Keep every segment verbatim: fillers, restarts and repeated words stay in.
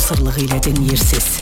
sponsorluğu ilə dinləyirsiniz.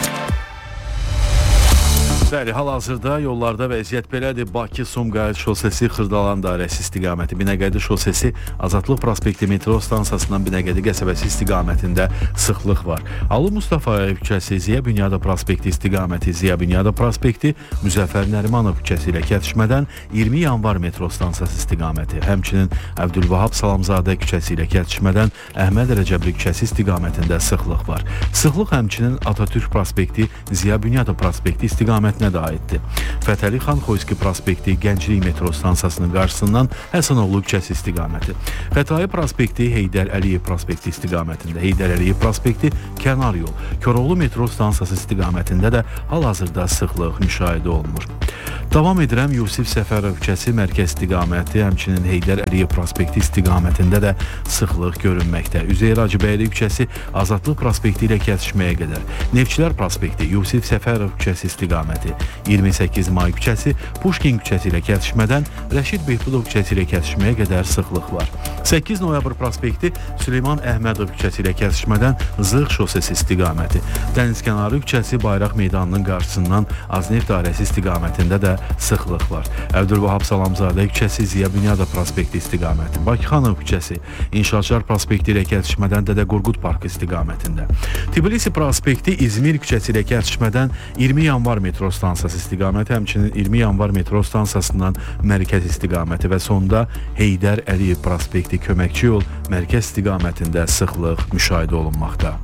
Bəli, hal-hazırda yollarda vəziyyət belədir. Bakı-Sumqayıt şosesi Xırdalan dairəsi istiqaməti, Binəqədi şosesi Azadlıq prospekti metro stansiyasından Binəqədi qəsəbəsi istiqamətində sıxlıq var. Ali Mustafayev küçəsi, Ziya Bünyadov prospekti istiqaməti, Ziya Bünyadov prospekti, Müzəffər Nərimanov küçəsi ilə kəsişmədən iyirmi yanvar metro stansiyası istiqaməti, həmçinin Əbdülvahab Salamzadə küçəsi ilə kəsişmədən Əhməd Rəcəbli küçəsi istiqamətində sıxlıq var. Sıxlıq həmçinin Atatürk prospekti, Ziya Bünyadov prospekti istiqamətinə də aiddir. Fətəli Xan Xoyski prospekti, Gənclik metro stansiyasının qarşısından Həsənoğlu küçəsi istiqaməti. Xətai prospekti, Heydər Əliyev prospekti istiqamətində, Heydər Əliyev prospekti, Kənar yol, Koroğlu metro stansiyası istiqamətində də hal-hazırda sıxlıq müşahidə olunur. Davam edirəm, Yusif Səfərov küçəsi mərkəz istiqaməti, həmçinin Heydər Əliyev prospekti istiqamətində də sıxlıq görünməkdə. Üzeyir Hacıbəyli küçəsi Azadlıq prospekti ilə kəsişməyə qədər. Neftçilər prospekti, Yusif Səfərov küçəsi istiqaməti, iyirmi səkkiz may küçəsi Puşkin küçəsi ilə kəsişmədən Rəşid Behbudov küçəsi ilə kəsişməyə qədər sıxlıq var. səkkiz noyabr prospekti Süleyman Əhmədov küçəsi ilə kəsişmədən Zığ şosesi istiqaməti. Dənizkənarı küçəsi Bayraq meydanının qarşısından Azneft dairəsi istiqamətində də sıxlıq var. Əbdülvahab Salamzadə küçəsi Ziya Bünyadov prospekti istiqaməti. Bakıxanov küçəsi İnşaatçılar prospekti ilə kəsişmədən Dədə Qorqud parkı istiqamətində. Tbilisi prospekti İzmir küçəsi ilə kəsişmədən iyirmi yanvar metro stansiyası istiqaməti, həmçinin iyirmi yanvar metro stansiyasından mərkəz istiqaməti və sonda Heydər Əliyev prospekti köməkçi yol mərkəz istiqamətində sıxlıq müşahidə olunmaqda.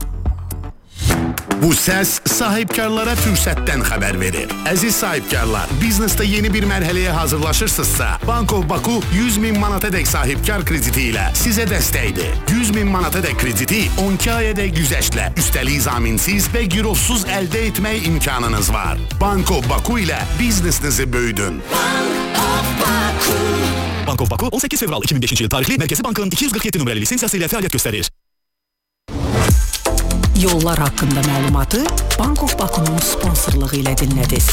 Bu səs sahibkarlara fürsətdən xəbər verir. Əziz sahibkarlar, biznesdə yeni bir mərhələyə hazırlaşırsınızsa, Bank of Baku yüz min manatadək sahibkar krediti ilə sizə dəstəkdir. yüz min manatadək krediti on iki ayədək güzəştlə, üstəlik zaminsiz və girovsuz əldə etmək imkanınız var. Bank of Baku ilə biznesinizi böyüdün. Bank of Baku. Bank of Baku on səkkiz fevral iki min beşinci il tarixli Mərkəzi Bankın iki yüz qırx yeddi nömrəli lisensiyası ilə fəaliyyət göstərir. Yollar haqqında məlumatı Bank of Baku'nun sponsorluğu ilə dinlədiniz.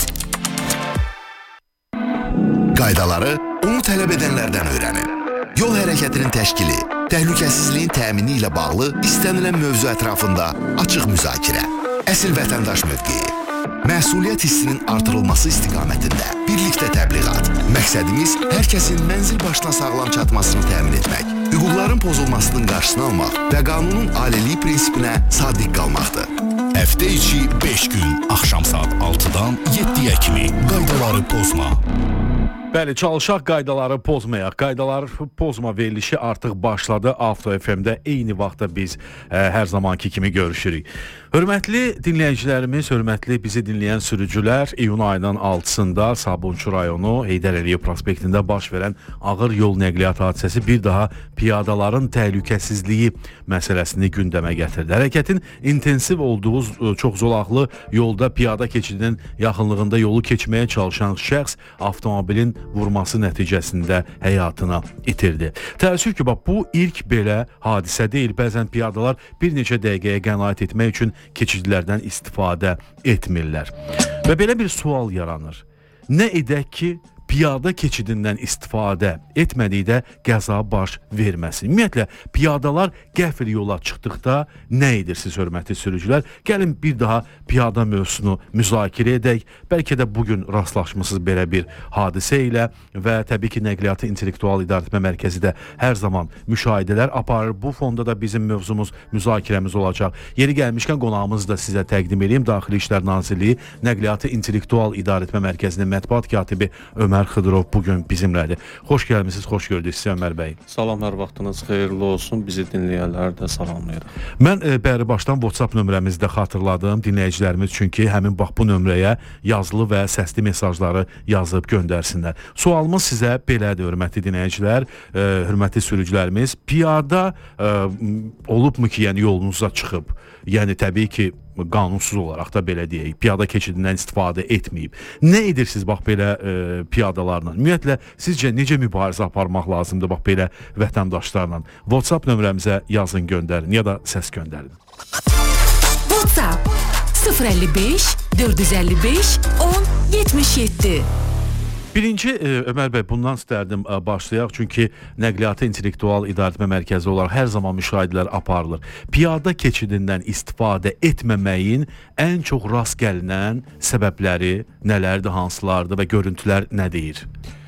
Qaydaları onu tələb edənlərdən öyrənin. Yol hərəkətinin təşkili, təhlükəsizliyin təmini ilə bağlı istənilən mövzu ətrafında açıq müzakirə. Əsl vətəndaş mövqeyi. Məsuliyyət hissinin artırılması istiqamətində birlikdə təbliğat. Məqsədimiz hər kəsin mənzil başına sağlam çatmasını təmin etmək, hüquqların pozulmasının qarşısını almaq və qanunun aliliyi prinsipinə sadiq qalmaqdır. Həftə içi beş gün, axşam saat altıdan yeddiyə kimi qaydaları pozma. Bəli, çalışaq qaydaları pozmayaq. Qaydaları pozma verilişi artıq başladı. Avto F M-də eyni vaxtda biz ə, hər zamanki kimi görüşürük. Hörmətli dinləyicilərimiz, hörmətli bizi dinləyən sürücülər, iyun ayının altısında Sabunçu rayonu Heydər Əliyev prospektində baş verən ağır yol nəqliyyat hadisəsi bir daha piyadaların təhlükəsizliyi məsələsini gündəmə gətirdi. Hərəkətin intensiv olduğu çox zolaqlı yolda piyada keçidinin yaxınlığında yolu keçməyə çalışan şəxs avtomobilin vurması nəticəsində həyatını itirdi. Təəssüf ki, bax, bu ilk belə hadisə deyil. Bəzən piyadalar bir neçə dəqiqəyə qənaət etmək üçün keçidlərdən istifadə etmirlər. Və belə bir sual yaranır. Nə edək ki, piyada keçidindən istifadə etmədikdə qəza baş verməsin. Ümumiyyətlə, piyadalar qəfil yola çıxdıqda nə edirsiniz, hörmətli sürücülər? Gəlin bir daha piyada mövzusunu müzakirə edək. Bəlkə də bugün rastlaşmısınız belə bir hadisə ilə və təbii ki, Nəqliyyatı İntellektual İdarəetmə Mərkəzi də hər zaman müşahidələr aparır. Bu fonda da bizim mövzumuz, müzakirəmiz olacaq. Yeri gəlmişkən qonağımızı da sizə təqdim edeyim. Daxili İşlər Nazirliyi Nəqliyyatı İntellektual İdarəetmə Mərkəzinin mətbuat katibi Ömər Xıdırov bugün bizimlədir. Xoş gəlmişsiniz, xoş gördük sizi Ömər bəy. Salamlar, vaxtınız xeyirli olsun. Bizi dinləyənləri də salamlayırıq. Mən e, bəri başdan WhatsApp nömrəmizi də xatırladım dinləyicilərimiz, çünki həmin bax bu nömrəyə yazılı və səsli mesajları yazıb göndərsinlər. Sualımız sizə belədir, hörmətli dinləyicilər, e, hörmətli sürücülərimiz. Piyada e, olubmu ki, yəni yolunuza çıxıb, yəni təbii ki, qanunsuz olaraq da belə deyək, piyada keçidindən istifadə etməyib. Nə edirsiniz bax belə e, piyadalarla? Ümumiyyətlə, sizcə necə mübarizə aparmaq lazımdır bax belə vətəndaşlarla? WhatsApp nömrəmizə yazın, göndərin ya da səs göndərin. WhatsApp sıfır əlli beş dörd yüz əlli beş on yetmiş yeddi. Birinci e, Ömər bəy, bundan istərdim e, başlayaq, çünki nəqliyyatı intellektual idarəetmə mərkəzi olaraq hər zaman müşahidələr aparılır. Piyada keçidindən istifadə etməməyin ən çox rast gəlinən səbəbləri nələrdir, hansılardır və görüntülər nə deyir?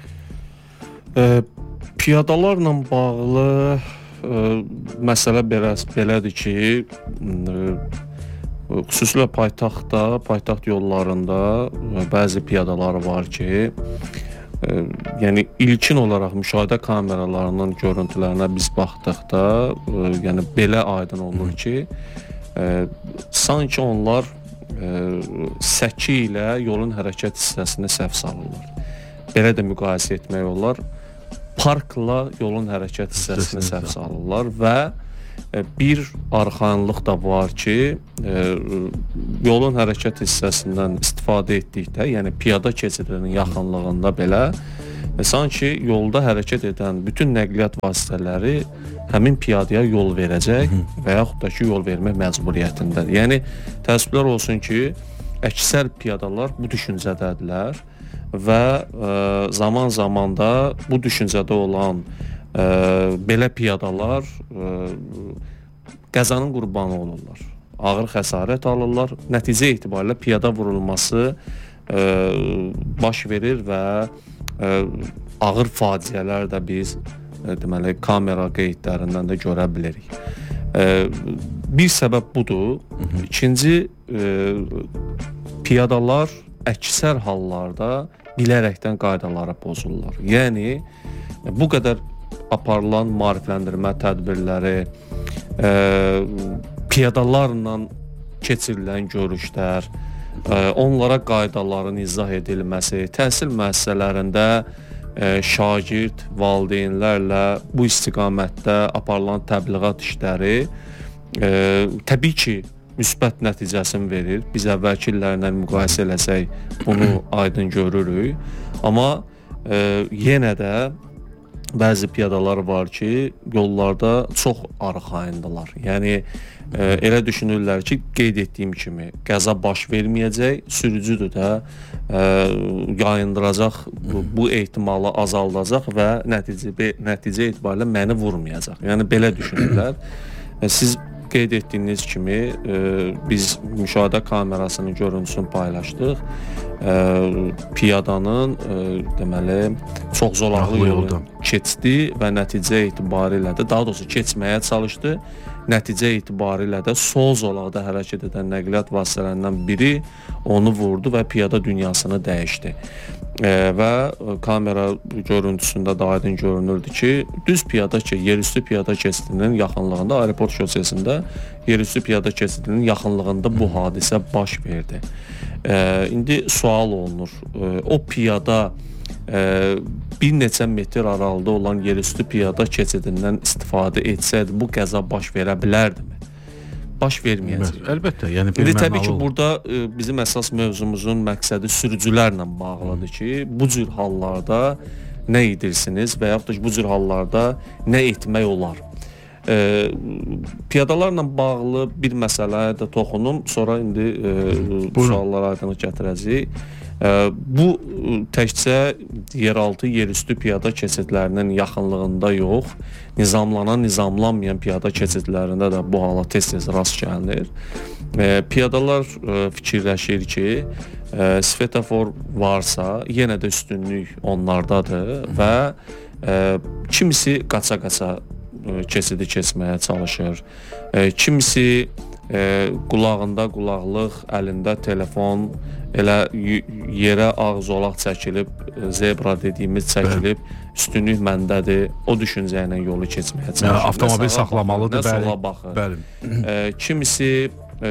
E, piyadalarla bağlı e, məsələ belə, belədir ki, e, xüsusilə paytaxtda, paytaxt yollarında bəzi piyadalar var ki, e, yəni ilkin olaraq müşahidə kameralarının görüntülərinə biz baxdıqda, e, yəni belə aydın olur ki, e, sanki onlar e, səki ilə yolun hərəkət hissəsini səhv salırlar. Belə də müqayisə etmək olar. Parkla yolun hərəkət hissəsini səhv salırlar və bir arxayınlıq da var ki, e, yolun hərəkət hissəsindən istifadə etdikdə, yəni piyada keçidinin yaxınlığında belə e, sanki yolda hərəkət edən bütün nəqliyyat vasitələri həmin piyadaya yol verəcək və yaxud da ki, yol vermək məcburiyyətindədir. Yəni təəssüflər olsun ki, əksər piyadalar bu düşüncədədirlər və e, zaman-zaman da bu düşüncədə olan Ə, belə piyadalar ə, qəzanın qurbanı olurlar. Ağır xəsarət alırlar. Nəticə etibarilə piyada vurulması ə, baş verir və ə, ağır faciələr də biz ə, deməli kamera qeydlərindən də görə bilirik. Ə, bir səbəb budur. İkinci, ə, piyadalar əksər hallarda bilərəkdən qaydalara pozurlar. Yəni bu qədər aparılan maarifləndirmə tədbirləri, e, piyadalarla keçirilən görüşlər, e, onlara qaydaların izah edilməsi, təhsil müəssisələrində e, şagird, valideynlərlə bu istiqamətdə aparılan təbliğat işləri e, təbii ki, müsbət nəticəsini verir. Biz əvvəlki illərlə müqayisə eləsək bunu aydın görürük. Amma e, yenə də bəzi piyadalar var ki, yollarda çox arxayındılar. Yəni e, elə düşünürlər ki, qeyd etdiyim kimi qəza baş verməyəcək, sürücüdür də e, yayındıracaq, bu, bu ehtimalı azaldacaq və nəticə, nəticə etibarilə məni vurmayacaq. Yəni belə düşünürlər. E, siz qeyd etdiyiniz kimi e, biz müşahidə kamerasının görüntüsünü paylaşdıq. E, piyadanın e, deməli çox zolaqlı yolu keçdi və nəticə etibarilə də, daha doğrusu keçməyə çalışdı. Nəticə etibarilə də sol zolaqda hərəkət edən nəqliyyat vasitələrindən biri onu vurdu və piyada dünyasını dəyişdi. E, və kamera görüntüsündə də aydın görünürdü ki, düz piyada ki, yerüstü piyada keçidinin yaxınlığında, aeroport şosesində yerüstü piyada keçidinin yaxınlığında bu hadisə baş verdi. E, indi sual olunur, e, o piyada e, bir neçə metr aralıda olan yerüstü piyada keçidindən istifadə etsəydi, bu qəza baş verə bilərdimi? Baş verməyəcək. Əlbəttə, yəni bir İndi mənalı təbii ki, olur. burada e, bizim əsas mövzumuzun məqsədi sürücülərlə bağlıdır ki, bu cür hallarda nə edirsiniz və yaxud da bu cür hallarda nə etmək olar? E, piyadalarla bağlı bir məsələyə də toxunum, sonra indi e, suallara aydınlıq gətirəcəyik. Bu təkcə yeraltı, yerüstü piyada keçidlərinin yaxınlığında yox, nizamlanan, nizamlanmayan piyada keçidlərində də bu hala tez-tez rast gəlinir. Piyadalar fikirləşir ki, svetofor varsa, yenə də üstünlük onlardadır və kimisi qaça-qaça keçidi keçməyə çalışır, kimisi E, qulağında qulaqlıq, əlində telefon, elə yerə ağ zolaq çəkilib, zebra dediyimiz çəkilib, üstünlük məndədir, o düşüncə ilə yolu keçməyə çalışır. Yəni, avtomobil saxlamalıdır, bəli. Sola baxır. Bəli. E, kimisi e,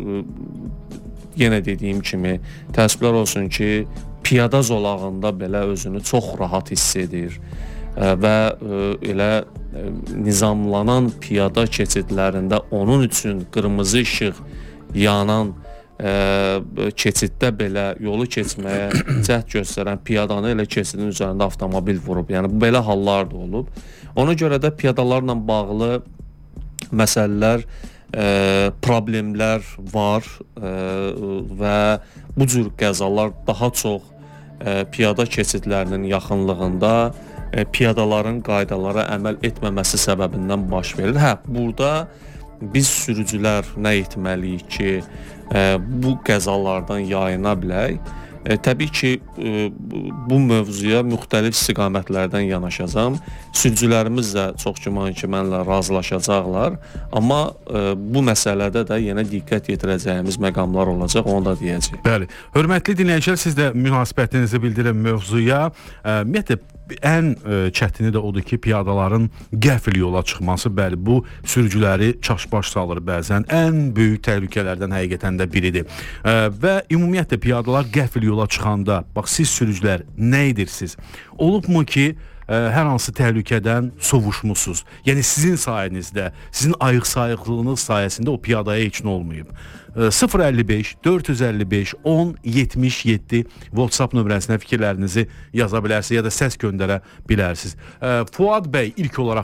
yenə dediyim kimi təəssüflər olsun ki, piyada zolağında belə özünü çox rahat hiss edir və elə nizamlanan piyada keçidlərində onun üçün qırmızı işıq yanan keçiddə belə yolu keçməyə cəhd göstərən piyadanı elə keçidin üzərində avtomobil vurub. Yəni belə hallar da olub. Ona görə də piyadalarla bağlı məsələlər, problemlər var və bu cür qəzalar daha çox e, piyada keçidlərinin yaxınlığında e, piyadaların qaydalara əməl etməməsi səbəbindən baş verir. Hə, burada biz sürücülər nə etməliyik ki, e, bu qəzalardan yayına bilək? E, təbii ki, e, bu mövzuya müxtəlif istiqamətlərdən yanaşacağam. Sürücülərimiz də çox güman ki, mənlə razılaşacaqlar. Amma e, bu məsələdə də yenə diqqət yetirəcəyimiz məqamlar olacaq, onu da deyəcəyik. Bəli. Hörmətli dinləyicilər, siz də münasibətinizi bildirin mövzuya. E, ümumiyyətlə, ən e, çətini də odur ki, piyadaların qəfil yola çıxması, bəli, bu sürücüləri çaşbaş salır bəzən. Ən böyük təhlükələrdən həqiqətən də biridir. E, və ümumiyyətlə piyadalar qəfil yola çıxanda, bax, siz sürücülər nə edirsiniz? Olubmu ki, ə, hər hansı təhlükədən sovuşmusunuz? Yəni sizin sayənizdə, sizin ayıq-sayıqlığınız sayəsində o piyadaya heç nə olmayıb. sıfır əlli beş dörd yüz əlli beş on yetmiş yeddi WhatsApp nömrəsinə fikirlərinizi yaza bilərsiniz ya da səs göndərə bilərsiniz. Fuad bəy ilk olaraq